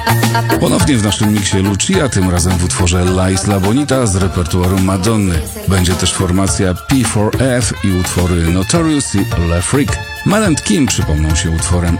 Ponownie w naszym miksie Lucia, tym razem w utworze La Isla Bonita z repertuaru Madonny. Będzie też formacja P4F i utwory Notorious i Le Freak. Mel and Kim przypomną się utworem